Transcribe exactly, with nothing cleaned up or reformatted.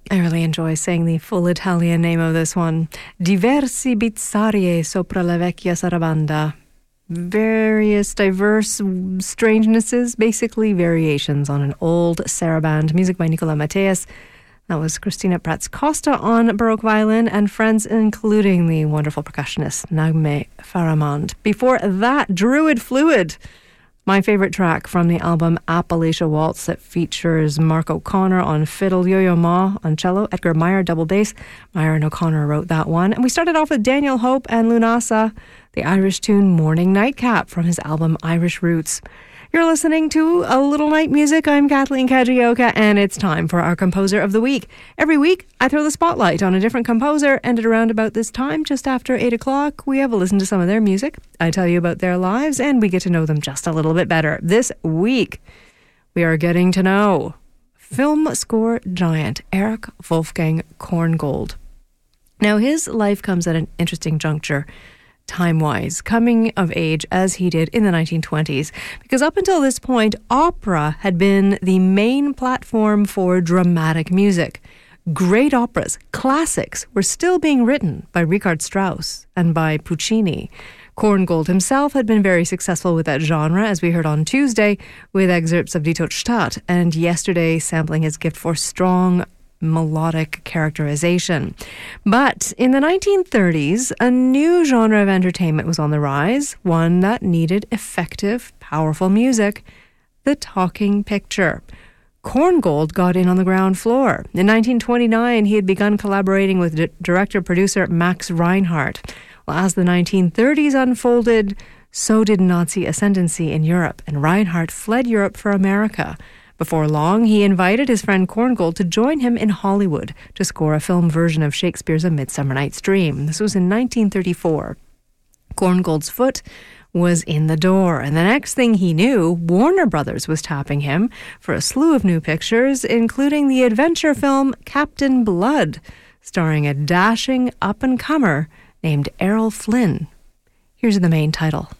I really enjoy saying the full Italian name of this one. Diversi bizzarie sopra la vecchia sarabanda. Various diverse strangenesses, basically variations on an old saraband. Music by Nicola Matteus. That was Christina Prats Costa on Baroque violin and friends, including the wonderful percussionist Nagme Faramand. Before that, Druid Fluid. My favourite track from the album Appalachia Waltz that features Mark O'Connor on fiddle, Yo-Yo Ma on cello, Edgar Meyer double bass. Meyer and O'Connor wrote that one. And we started off with Daniel Hope and Lunasa, the Irish tune Morning Nightcap from his album Irish Roots. You're listening to A Little Night Music. I'm Kathleen Kajioka, and it's time for our Composer of the Week. Every week, I throw the spotlight on a different composer, and at around about this time, just after eight o'clock, we have a listen to some of their music. I tell you about their lives, and we get to know them just a little bit better. This week, we are getting to know film score giant Erich Wolfgang Korngold. Now, his life comes at an interesting juncture, time-wise, coming of age as he did in the nineteen twenties, because up until this point, opera had been the main platform for dramatic music. Great operas, classics, were still being written by Richard Strauss and by Puccini. Korngold himself had been very successful with that genre, as we heard on Tuesday, with excerpts of Die Tote Stadt, and yesterday sampling his gift for strong melodic characterization. But in the nineteen thirties, a new genre of entertainment was on the rise, one that needed effective, powerful music, the talking picture. Korngold got in on the ground floor. In nineteen twenty-nine, he had begun collaborating with d- director-producer Max Reinhardt. Well, as the nineteen thirties unfolded, so did Nazi ascendancy in Europe, and Reinhardt fled Europe for America. Before long, he invited his friend Korngold to join him in Hollywood to score a film version of Shakespeare's A Midsummer Night's Dream. This was in nineteen thirty-four. Korngold's foot was in the door, and the next thing he knew, Warner Brothers was tapping him for a slew of new pictures, including the adventure film Captain Blood, starring a dashing up-and-comer named Errol Flynn. Here's the main title.